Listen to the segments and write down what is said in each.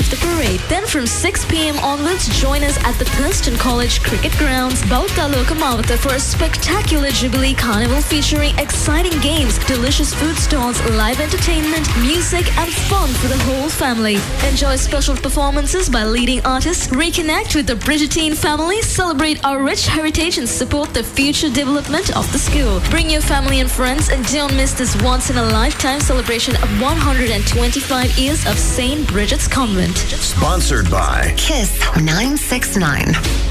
of the parade. Then from 6 p.m. onwards, join us at the Thurston College Cricket Grounds, Bautaloka Mavata for a spectacular Jubilee Carnival featuring exciting games, delicious food stalls, live entertainment, music and fun for the whole family. Enjoy special performances by leading artists, reconnect with the Bridgetine family, celebrate our rich heritage and support the future development of the school. Bring your family and friends and don't miss this once-in-a-lifetime celebration of 125 years of St. Bridget's Convent. Sponsored by Kiss 969.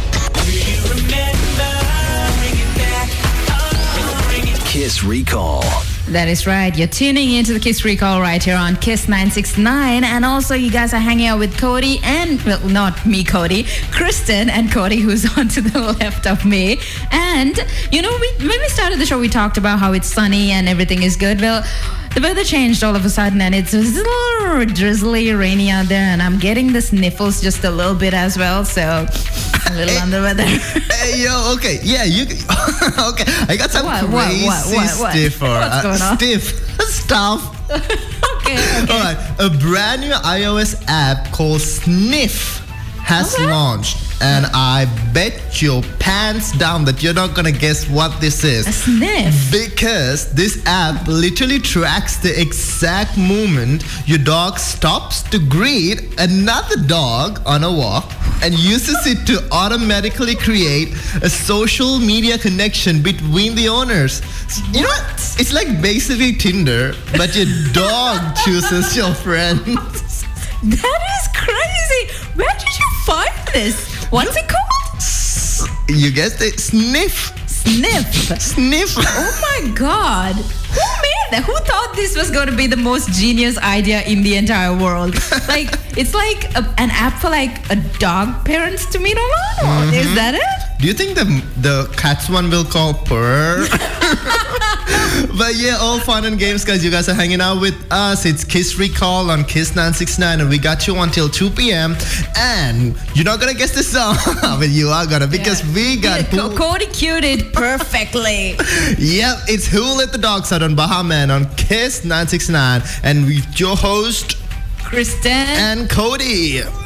Kiss Recall. That is right. You're tuning into the Kiss Recall right here on Kiss 969. And also, you guys are hanging out with Cody and, well, not me, Cody, Kristen and Cody, who's on to the left of me. And, you know, when we started the show, we talked about how it's sunny and everything is good. Well, the weather changed all of a sudden and it's a little drizzly, rainy out there. And I'm getting the sniffles just a little bit as well. So, a little under weather. Hey, yo, okay. Yeah, you... okay, I got some crazy What's going on? Stiff stuff. Okay. All right, a brand new iOS app called Sniff has launched. And I bet your pants down that you're not going to guess what this is. A sniff? Because this app literally tracks the exact moment your dog stops to greet another dog on a walk and uses it to automatically create a social media connection between the owners. You know what? It's like basically Tinder, but your dog chooses your friend. That is crazy. Where did you find this? What's it called? You guessed it. Sniff. Sniff. Sniff. Oh my God. Who made that? Who thought this was going to be the most genius idea in the entire world? Like, it's like an app for like a dog parents to meet alone? Is that it? Do you think the cats one will call Purr? But yeah, all fun and games, guys. You guys are hanging out with us. It's Kiss Recall on Kiss 969, and we got you until 2 p.m. And you're not gonna guess the song, but you are gonna because we got Cody cued it perfectly. Yep, it's Who Let the Dogs Out on Bahman on Kiss 969, and with your host Kristen and Cody.